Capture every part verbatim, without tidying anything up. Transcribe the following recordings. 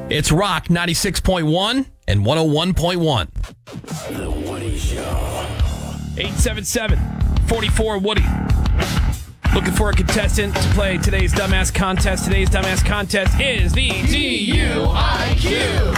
It's Rock ninety-six point one and one oh one point one. The Woody Show. eight seven seven, four four, Woody. Looking for a contestant to play today's Dumbass Contest. Today's Dumbass Contest is the D U I Q.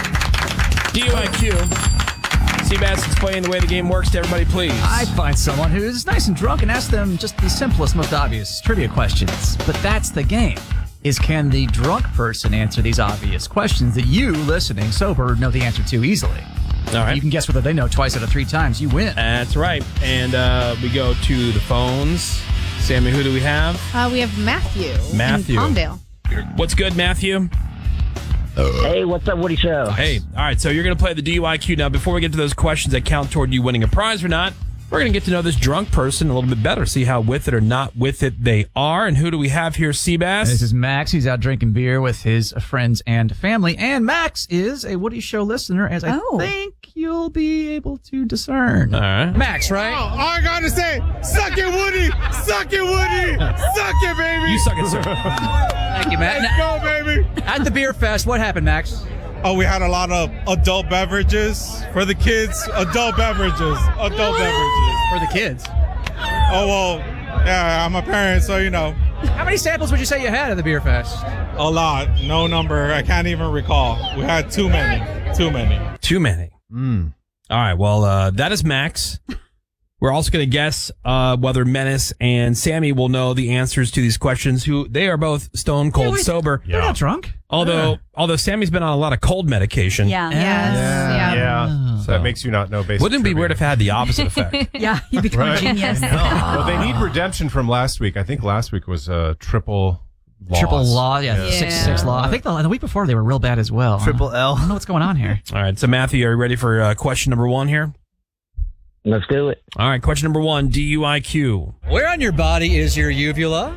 D U I Q. Seabass, explain the way the game works to everybody, please. I find someone who's nice and drunk and ask them just the simplest, most obvious trivia questions. But that's the game. Is can the drunk person answer these obvious questions that you, listening sober, know the answer to easily? All right. You can guess whether they know twice out of three times. You win. That's right. And uh, we go to the phones. Sammy, who do we have? Uh, we have Matthew. Matthew. In Palmdale. What's good, Matthew? Hey, what's up, Woody Show? Hey, all right, so you're going to play the D U I Q. Now, before we get to those questions that count toward you winning a prize or not, we're going to get to know this drunk person a little bit better, see how with it or not with it they are. And who do we have here, Seabass? This is Max. He's out drinking beer with his friends and family. And Max is a Woody Show listener, as I Oh. think you'll be able to discern. All right. Max, right? All I gotta say, suck it, Woody! Suck it, Woody! Suck it, baby! You suck it, sir. Thank you, Max. Let's go, baby! At the beer fest, what happened, Max? Oh, we had a lot of adult beverages for the kids. Adult beverages. Adult beverages. For the kids. Oh, well, yeah, I'm a parent, so, you know, How many samples would you say you had at the beer fest? a lot. No number. I can't even recall. We had too many. Too many. Too many. Mm. All right, well, uh, that is Max. We're also going to guess uh, whether Menace and Sammy will know the answers to these questions. Who they are both stone cold Yeah, we- sober. They're not drunk. Although, although Sammy's been on a lot of cold medication. Yeah. Yeah. Yes. Yeah. Yeah. So that makes you not know basic Wouldn't it be trivia. weird if it had the opposite effect? Yeah. You become Right. a genius. Well, they need redemption from last week. I think last week was a triple loss. Triple law, yeah, Yeah. six six law. I think the, the week before they were real bad as well. Triple L. I don't know what's going on here. All right, so Matthew, are you ready for uh, question number one here? Let's do it. All right, question number one, D U I Q. Where on your body is your uvula?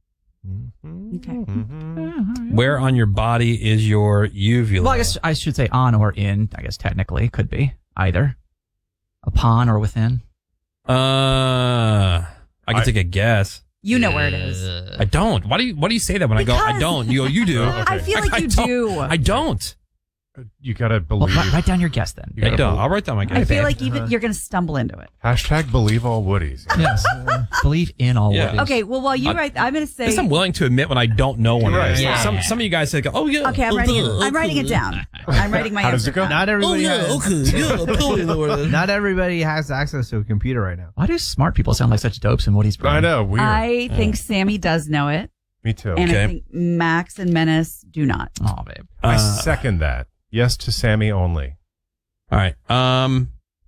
Okay. Where on your body is your uvula? Well, I guess I should say on or in. I guess technically could be either upon or within. Uh, I can I- take a guess. You know where it is. I don't. Why do you Why do you say that when I go? I Because- don't. You go. You do. I feel like I you don't. do. I don't. You gotta Well, believe. write, write down your guess then. You I gotta don't. believe. I'll write down my I guess. feel babe. like even you're going to stumble into it. Hashtag believe all Woodies. Yes. Believe in all Yeah. Woodies. Okay. Well, while you I- wait, I'm going to At say. least I'm willing to admit when I don't know one. Right. It is. Yeah. Some Some of you guys say, "Oh yeah." Okay, I'm writing it. I'm writing it down. I'm writing my How does answer it go? down. Not everybody has, okay. Yeah, totally know where it is. not everybody has access to a computer right now. Why do smart people sound like such dopes in Woody's brain? I know. Weird. I think Sammy does know it, Me too. and Okay. I think Max and Menace do not. Oh, babe. I Uh, second that. Yes to Sammy only. All right. Um.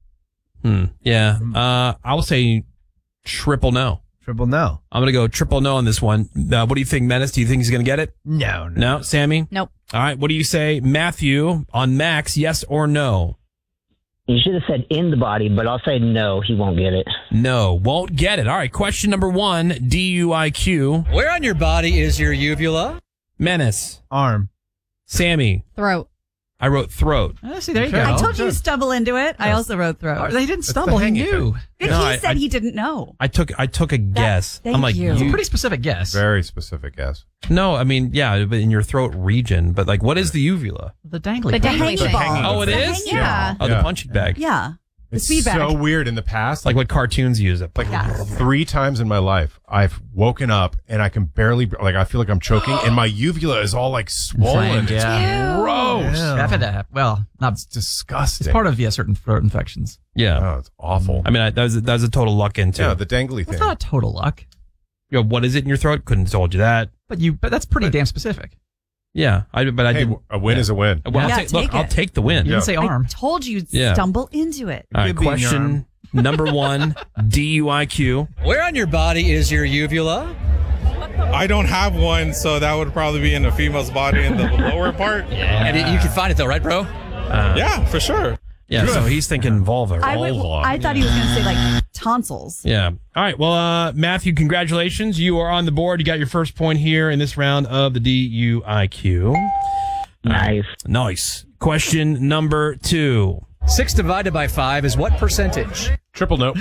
Hmm. Yeah. Uh. I'll say triple no. Triple no. I'm gonna go triple no on this one. Uh, what do you think, Menace? Do you think he's gonna get it? No, no. No, Sammy. Nope. All right. What do you say, Matthew? On Max, yes or no? You should have said in the body, but I'll say no, he won't get it. No, won't get it. All right. Question number one, D U I Q. Where on your body is your uvula? Menace, Arm. Sammy. Throat. I wrote throat. Uh, see, there you Okay. go. I told you to stumble into it. I also wrote Oh, throat. they didn't the stumble. He hanging knew. But No, he I- said I- he didn't know. I took I took a guess. thank I'm like, you. It's a you- pretty specific guess. Very specific guess. no, I mean, yeah, but in your throat region. But like, what is the uvula? The dangly. The part. hanging ball. hanging Oh, it The is? hang- Yeah. Oh, the Yeah. punching bag. Yeah. The It's speed bag. so weird in the past. Like what cartoons use it. Like Yeah. three times in my life, I've woken up and I can barely, like, I feel like I'm choking, and my uvula is all like swollen. Inflamed, It's yeah. gross. Yeah. I've had that. Well, not. It's disgusting. It's part of yeah, certain throat infections. Yeah. Oh, it's awful. I mean, I, that was that was a total luck into. yeah, the dangly That's thing. not total luck, You know, what is it in your throat? Couldn't have told you that. but you. But that's pretty damn specific. Yeah, I but I Hey, did. a win yeah. is a win. Well, Yeah, I'll take, look, take I'll it. take the win. You Yeah. didn't say arm. I told you Yeah. stumble into it. All right, Could be in your question arm. number one, D U I Q. Where on your body is your uvula? I don't have one, so that would probably be in the female's body in the lower part. And it, you can find it though, right, bro? Yeah, for sure. Yeah, so he's thinking vulva. I, would, vulva. I thought he was going to say like tonsils. Yeah. All right. Well, uh, Matthew, congratulations. You are on the board. You got your first point here in this round of the D U I Q. Nice. Nice. Question number two. Six divided by five is what percentage? Triple no.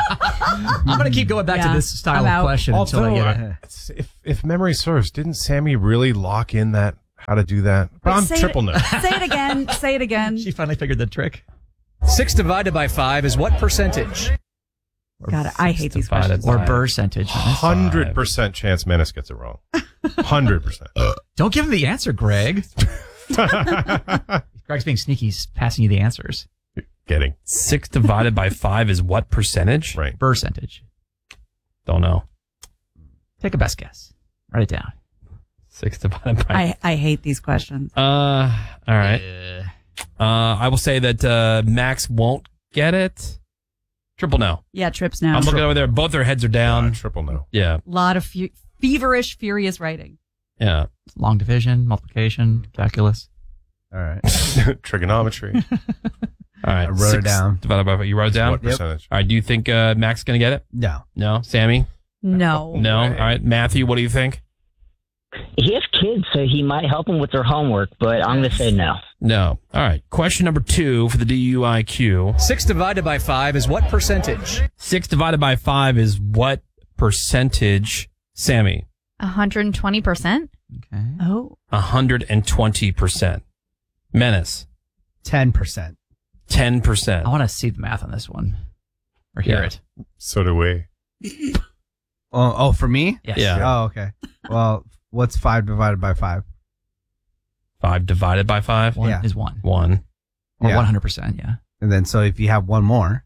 I'm going to keep going back Yeah, to this style I'm of out. question until I Although, get it. uh, it's- if, if memory serves, didn't Sammy really lock in that how to do that. But I'm Say triple it, no. Say it again. Say it again. She finally figured the trick. Six divided by five is what percentage? God, I hate these divided questions. by- Or percentage. Hundred percent chance Menace gets it wrong. Hundred percent. Don't give him the answer, Greg. Greg's being sneaky. He's passing you the answers. Getting Six divided by five is what percentage? right. Percentage. Don't know. Take a best guess. Write it down. Six divided by. I, I hate these questions. Uh, all right. Uh, I will say that uh, Max won't get it. Triple no. Yeah, trips now. I'm looking over there. Both their heads are down. Uh, triple no. Yeah. A lot of fu- feverish, furious writing. Yeah. Long division, multiplication, calculus. All right. Trigonometry. All right. I wrote it Six down. Divided by five. You wrote it down? What percentage? All right. Do you think uh, Max is going to get it? No. No. Sammy? No. No. Right. All right. Matthew, what do you think? He has kids, so he might help them with their homework, but I'm going to say no. No. All right. Question number two for the D U I Q. Six divided by five is what percentage? Six divided by five is what percentage? Sammy? one hundred twenty percent. Okay. Oh. one hundred twenty percent. Menace? ten percent. ten percent. I want to see the math on this one. Or hear Yeah. it. So do we. Oh, oh, for me? Yes. Yeah. Oh, okay. Well, what's five divided by five? Five divided by five? One Yeah. is one. One. Or Yeah. one hundred percent, yeah. And then, so if you have one more,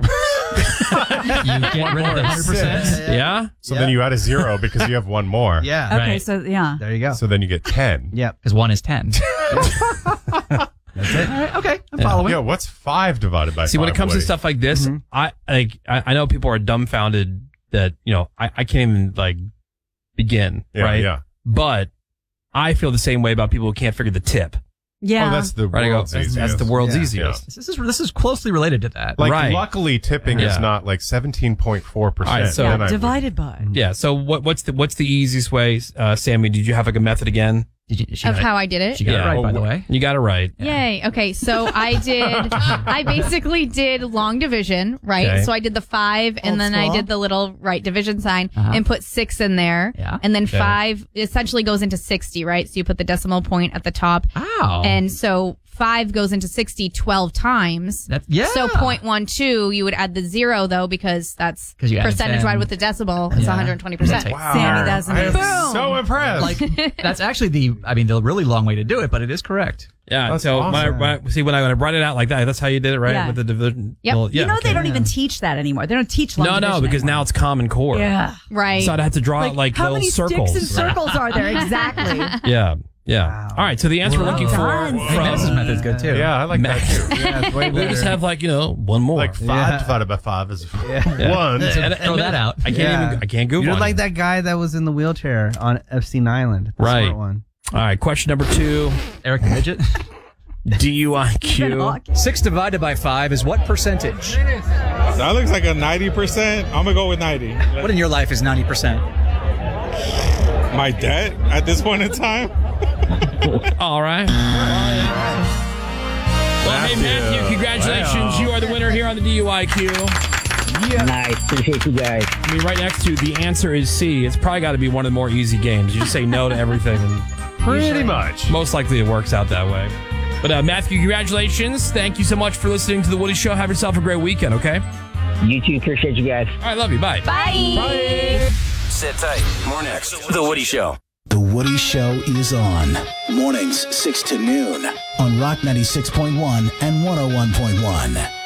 You get rid of the one hundred percent. Yeah? So Yeah. then you add a zero because you have one more. yeah. Okay, Right. so yeah. There you go. So then you get ten. Yep. Because one is ten. That's it. All right, okay, I'm Yeah. following. Yeah, what's five divided by See, five? when it comes to Woody? stuff like this, Mhm. I like I, I know people are dumbfounded that, you know, I, I can't even like begin, Yeah, right? yeah. But I feel the same way about people who can't figure the tip. Yeah. Oh, that's the Right? I go, world's that's, easiest. that's the world's Yeah. easiest. This is this is closely related to that. Like, Right. luckily, tipping Yeah. is not like seventeen point four percent. All right, so- yeah, divided by. Yeah. So what what's the what's the easiest way, uh, Sammy? Did you have like a method again? Did you, she Of got how it, I did it. she got Yeah. it right, by Oh, the way. You got it right. Yay. Okay. So I did, I basically did long division, right? Okay. So I did the five and Old then I school. did the little right division sign Uh-huh. and put six in there. Yeah. And then Okay. five essentially goes into sixty, right? So you put the decimal point at the top. Wow. And so five goes into sixty twelve times. That, yeah. So point one two, you would add the zero though, because that's 'Cause you added percentage ten. divided with the decimal. It's Yeah. one hundred twenty percent. Take- Wow. Sammy does I am amazing. so impressed. Like, that's actually the, I mean, the really long way to do it, but it is correct. Yeah. That's so when I, awesome. when I- see when I when I brought it out like that, that's how you did it, right? Yeah. With the division. Yep. Well, yeah, you know, okay. they don't even teach that anymore. They don't teach long No, no, division because anymore. now it's Common Core. Yeah. Right. So I'd have to draw out like how little many circles. sticks and circles are there exactly? Yeah. Yeah. Wow. All right. So the answer we're Well looking for done. Hey, Menace's from method's good too. yeah, I like that too. Yeah, it's way we just better. have like, you know, one more. Like five Yeah. divided by five is Yeah. one. And- and- Throw that out. I can't Yeah. even I can't Google You're it. like that guy that was in the wheelchair on Epstein Island. The Right. smart one. All right. Question number two. Eric the Midget. D U I Stephen Q. Hawking. Six divided by five is what percentage? That looks like a ninety percent. I'm going to go with ninety. What in your life is ninety percent? My debt at this point in time? All right. Well, hey, Matthew, congratulations. Wow. You are the winner here on the D U I Q. Nice. Appreciate you guys. I mean, right next to the answer is C. It's probably got to be one of the more easy games. You just say no to everything, and Pretty much. most likely it works out that way. But uh, Matthew, congratulations. Thank you so much for listening to The Woody Show. Have yourself a great weekend, okay? You too. Appreciate you guys. All right, love you. Bye. Bye. Sit tight. More next. The Woody Show. The Woody Show is on. Mornings, six to noon. On Rock ninety-six point one and one oh one point one.